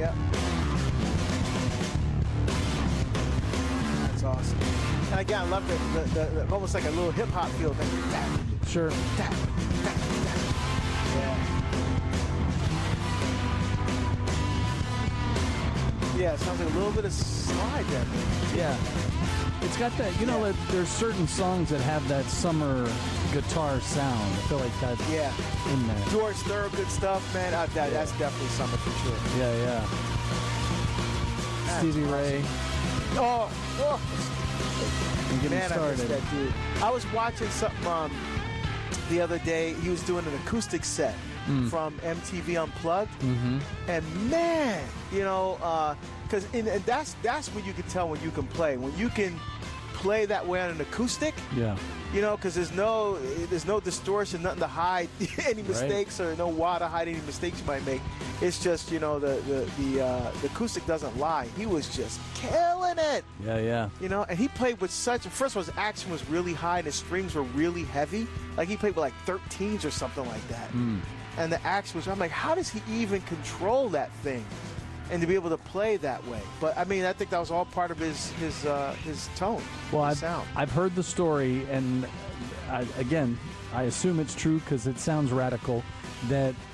Yeah. That's awesome. And again, I love the almost like a little hip hop feel. Sure. Yeah, it sounds like a little bit of slide there. Yeah. It's got that, you know, there's certain songs that have that summer guitar sound. I feel like that's in there. George Thorogood stuff, man. That's definitely summer for sure. Yeah. Stevie Ray. Oh. Man, I miss that dude. I was watching something the other day. He was doing an acoustic set from MTV Unplugged, and man, you know, because that's when you can tell when you can play. When you can play that way on an acoustic, you know, because there's no distortion, nothing to hide any mistakes, or no wah to hide any mistakes you might make. It's just, you know, the acoustic doesn't lie. He was just killing it. Yeah. You know, and he played with such. First of all, his action was really high, and his strings were really heavy. Like he played with like 13s or something like that. And the action was. I'm like, how does he even control that thing? And to be able to play that way. But I mean, I think that was all part of his tone. Well, sound. I've heard the story, and again, I assume it's true because it sounds radical. That